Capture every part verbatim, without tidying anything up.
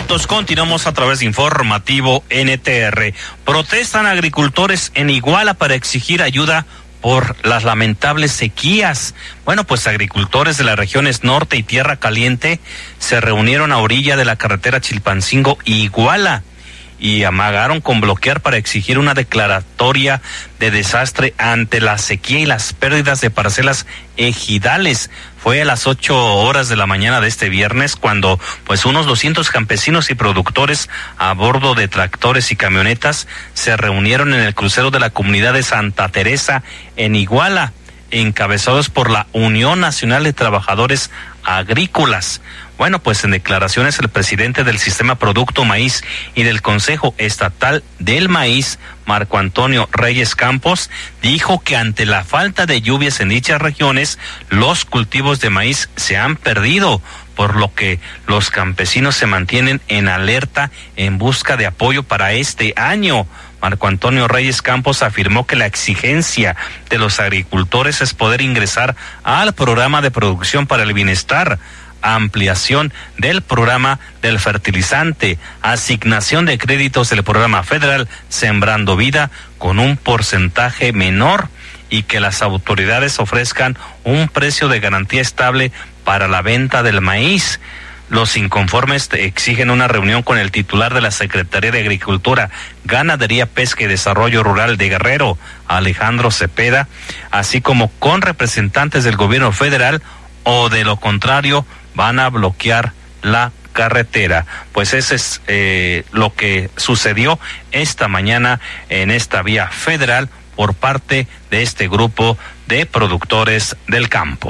minutos, continuamos a través de Informativo N T R. Protestan agricultores en Iguala para exigir ayuda por las lamentables sequías. Bueno, pues agricultores de las regiones Norte y Tierra Caliente se reunieron a orilla de la carretera Chilpancingo-Iguala y amagaron con bloquear para exigir una declaratoria de desastre ante la sequía y las pérdidas de parcelas ejidales. Fue a las ocho horas de la mañana de este viernes cuando pues unos doscientos campesinos y productores a bordo de tractores y camionetas se reunieron en el crucero de la comunidad de Santa Teresa en Iguala, encabezados por la Unión Nacional de Trabajadores Agrícolas. Bueno, pues en declaraciones el presidente del Sistema Producto Maíz y del Consejo Estatal del Maíz, Marco Antonio Reyes Campos, dijo que ante la falta de lluvias en dichas regiones, los cultivos de maíz se han perdido, por lo que los campesinos se mantienen en alerta en busca de apoyo para este año. Marco Antonio Reyes Campos afirmó que la exigencia de los agricultores es poder ingresar al programa de producción para el bienestar, ampliación del programa del fertilizante, asignación de créditos del programa federal Sembrando Vida con un porcentaje menor y que las autoridades ofrezcan un precio de garantía estable para la venta del maíz. Los inconformes exigen una reunión con el titular de la Secretaría de Agricultura, Ganadería, Pesca y Desarrollo Rural de Guerrero, Alejandro Cepeda, así como con representantes del gobierno federal, o de lo contrario van a bloquear la carretera. Pues ese es eh, lo que sucedió esta mañana en esta vía federal por parte de este grupo de productores del campo.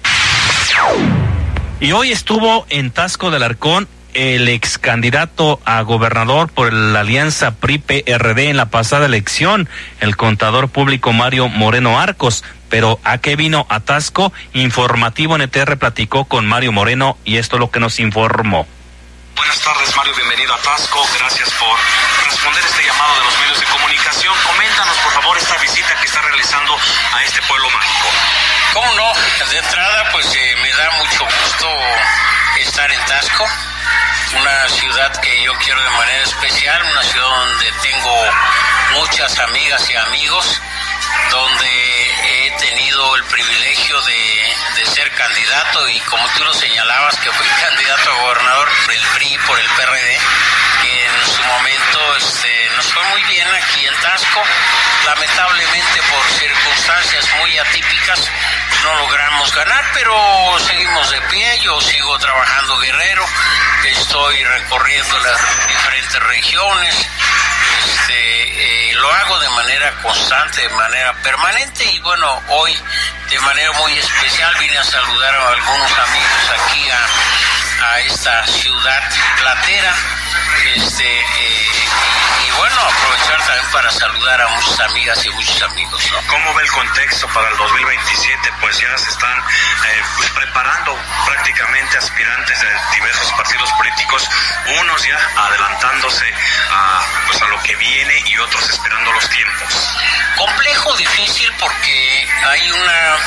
Y hoy estuvo en Taxco de Alarcón el ex candidato a gobernador por la alianza P R I P R D en la pasada elección, el contador público Mario Moreno Arcos. Pero ¿a qué vino a Taxco? Informativo N T R platicó con Mario Moreno y esto es lo que nos informó. Buenas tardes, Mario, bienvenido a Taxco. Gracias por responder este llamado de los medios de comunicación. Coméntanos, por favor, esta visita que está realizando a este pueblo mágico. ¿Cómo no? De entrada, pues eh, me da mucho gusto estar en Taxco, una ciudad que yo quiero de manera especial, una ciudad donde tengo muchas amigas y amigos, donde he tenido el privilegio de, de ser candidato y como tú lo señalabas, que fui candidato a gobernador por el P R I, por el P R D, que en su momento este, nos fue muy bien aquí en Taxco. Lamentablemente por circunstancias muy atípicas no logramos ganar, pero seguimos de pie. Yo sigo trabajando Guerrero, estoy recorriendo las diferentes regiones. Este, eh, lo hago de manera constante, de manera permanente y bueno, hoy de manera muy especial vine a saludar a algunos amigos aquí a, a esta ciudad platera, este, eh, y, y bueno, aprovechar también para saludar a muchas amigas y muchos amigos, ¿no? ¿Cómo ve el contexto para el dos mil veintisiete? Pues ya se están eh, pues preparando prácticamente aspirantes de diversos partidos políticos, unos ya adelantándose a, pues a lo que viene y otros esperando los tiempos. Complejo, difícil, porque hay una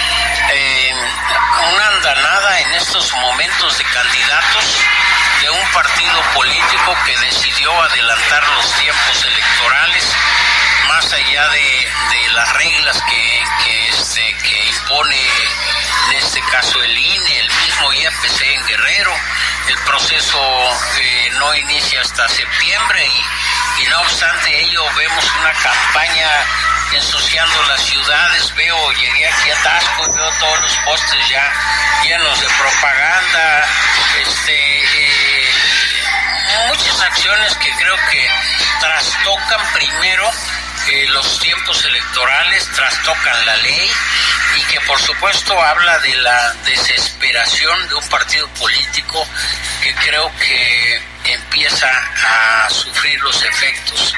eh, una andanada en estos momentos de candidatos de un partido político que decidió adelantar los tiempos electorales más allá de, de las reglas que, que, este, que impone en este caso el I N E, el mismo I A P C en Guerrero. El proceso eh, no inicia hasta septiembre y, y no obstante ello vemos una campaña ensuciando las ciudades. Veo, llegué aquí a Taxco y veo todos los postes ya llenos de propaganda, este, eh, muchas acciones que creo que trastocan primero eh, los tiempos electorales, trastocan la ley y que por supuesto habla de la desesperación de un partido político que creo que empieza a sufrir los efectos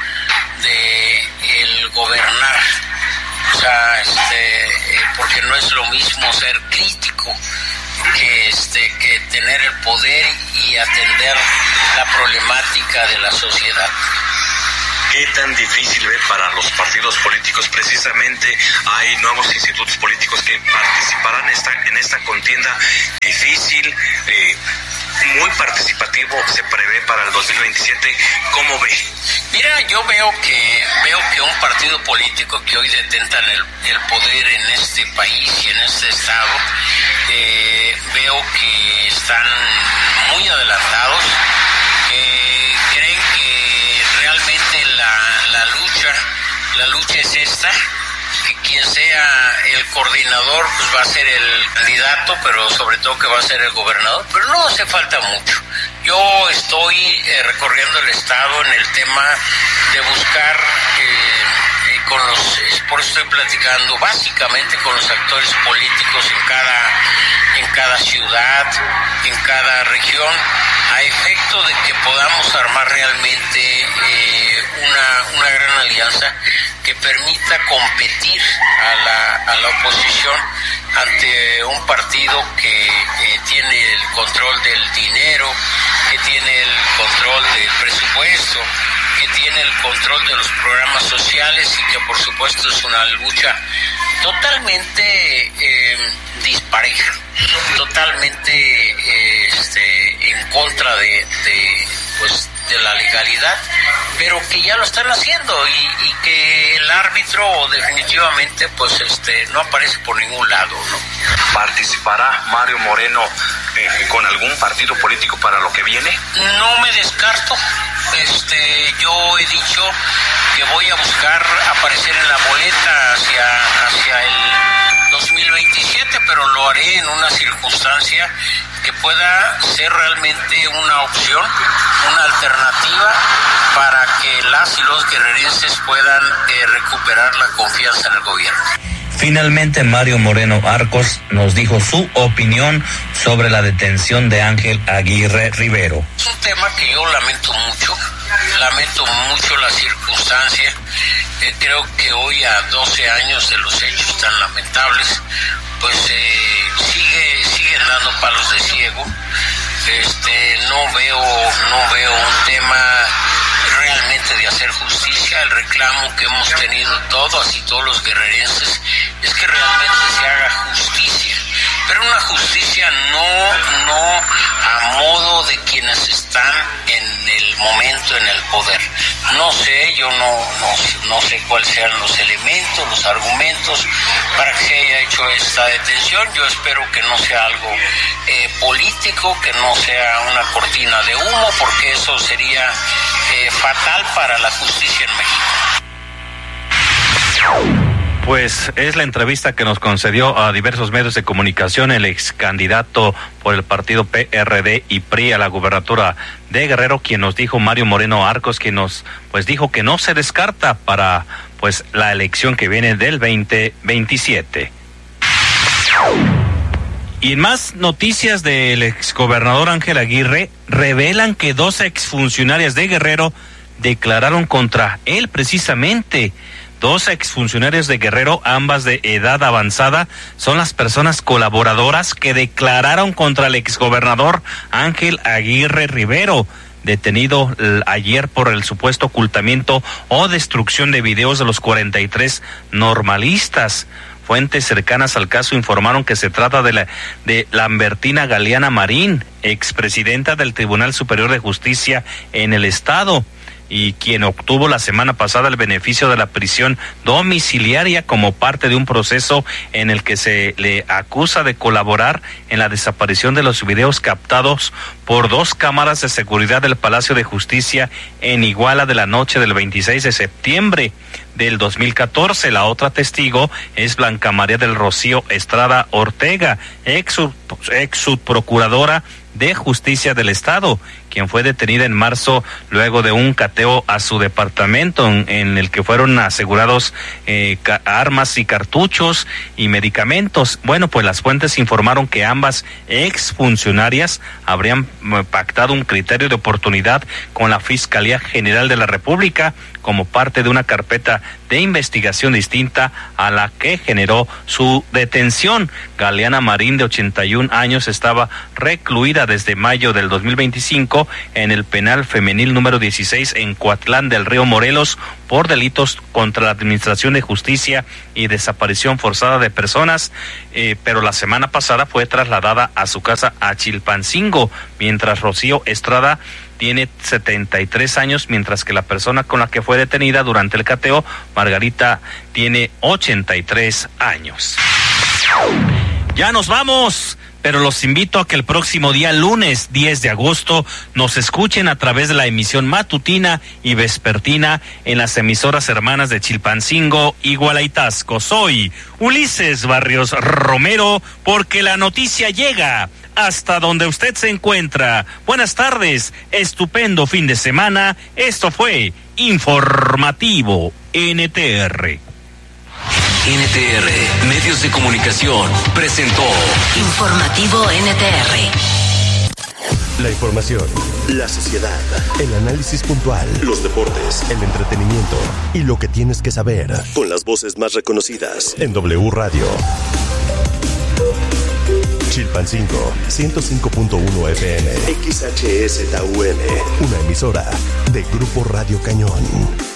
de el gobernar, o sea, este, porque no es lo mismo ser crítico que este que tener el poder y atender la problemática de la sociedad. ¿Qué tan difícil ve para los partidos políticos? Precisamente hay nuevos institutos políticos que participarán esta, en esta contienda difícil, eh, muy participativo se prevé para el dos mil veintisiete? ¿Cómo ve? Mira, yo veo que veo que un partido político que hoy detenta el, el poder en este país y en este estado, eh, veo que están muy adelantados, que creen que realmente la, la lucha, la lucha es esta, que quien sea el coordinador pues va a ser el candidato, pero sobre todo que va a ser el gobernador, pero no hace falta mucho. Yo estoy eh, recorriendo el estado en el tema de buscar eh, eh, con los, por eso estoy platicando básicamente con los actores políticos en cada, en cada ciudad, en cada región, a efecto de que podamos armar realmente eh, una, una gran alianza que permita competir a la, a la oposición ante un partido que eh, tiene el control del dinero, que tiene el control del presupuesto, que tiene el control de los programas sociales y que por supuesto es una lucha totalmente eh, dispareja, totalmente eh, este, en contra de, de, pues, de la legalidad, pero que ya lo están haciendo y, y que el árbitro definitivamente pues este no aparece por ningún lado, ¿no? ¿Participará Mario Moreno eh, con algún partido político para lo que viene? No me descarto. Este, yo he dicho que voy a buscar aparecer en la boleta hacia, hacia el dos mil veintisiete, pero lo haré en una circunstancia que pueda ser realmente una opción, una alternativa para que las y los guerrerenses puedan eh, recuperar la confianza en el gobierno. Finalmente, Mario Moreno Arcos nos dijo su opinión sobre la detención de Ángel Aguirre Rivero. Es un tema que yo lamento mucho, lamento mucho la circunstancia. Eh, creo que hoy, a doce años de los hechos tan lamentables, pues eh, sigue siguen dando palos de ciego. Este, no veo, no veo un tema realmente de hacer justicia. El reclamo que hemos tenido todos y todos los guerrerenses es que realmente se haga justicia, pero una justicia no, no a modo de quienes están en el momento, en el poder. No sé, yo no, no, no sé cuáles sean los elementos, los argumentos para que se haya hecho esta detención. Yo espero que no sea algo eh, político, que no sea una cortina de humo, porque eso sería eh, fatal para la justicia en México. Pues es la entrevista que nos concedió a diversos medios de comunicación el ex candidato por el partido P R D y P R I a la gubernatura de Guerrero, quien nos dijo, Mario Moreno Arcos, quien nos pues dijo que no se descarta para pues la elección que viene del veinte veintisiete. Y en más noticias del exgobernador Ángel Aguirre, revelan que dos exfuncionarias de Guerrero declararon contra él precisamente. Dos exfuncionarios de Guerrero, ambas de edad avanzada, son las personas colaboradoras que declararon contra el exgobernador Ángel Aguirre Rivero, detenido ayer por el supuesto ocultamiento o destrucción de videos de los cuarenta y tres normalistas. Fuentes cercanas al caso informaron que se trata de la de Lambertina Galeana Marín, expresidenta del Tribunal Superior de Justicia en el estado, y quien obtuvo la semana pasada el beneficio de la prisión domiciliaria como parte de un proceso en el que se le acusa de colaborar en la desaparición de los videos captados por dos cámaras de seguridad del Palacio de Justicia en Iguala de la noche del veintiséis de septiembre del dos mil catorce. La otra testigo es Blanca María del Rocío Estrada Ortega, ex, ex subprocuradora de Justicia del Estado, quien fue detenida en marzo luego de un cateo a su departamento en, en el que fueron asegurados eh, ca- armas y cartuchos y medicamentos. Bueno, pues las fuentes informaron que ambas exfuncionarias habrían pactado un criterio de oportunidad con la Fiscalía General de la República como parte de una carpeta de investigación distinta a la que generó su detención. Galeana Marín, de ochenta y un años, estaba recluida desde mayo del dos mil veinticinco en el penal femenil número dieciséis en Coatlán del Río, Morelos, por delitos contra la administración de justicia y desaparición forzada de personas, eh, pero la semana pasada fue trasladada a su casa a Chilpancingo, mientras Rocío Estrada tiene setenta y tres años, mientras que la persona con la que fue detenida durante el cateo, Margarita, tiene ochenta y tres años. Ya nos vamos, pero los invito a que el próximo día, lunes diez de agosto, nos escuchen a través de la emisión matutina y vespertina en las emisoras hermanas de Chilpancingo y Gualaitasco. Soy Ulises Barrios Romero, porque la noticia llega hasta donde usted se encuentra. Buenas tardes, estupendo fin de semana. Esto fue Informativo N T R. N T R, Medios de Comunicación, presentó Informativo N T R. La información, la sociedad, el análisis puntual, los deportes, el entretenimiento y lo que tienes que saber. Con las voces más reconocidas en W Radio. Chilpancingo, ciento cinco punto uno F M. X H S T U M. Una emisora de Grupo Radio Cañón.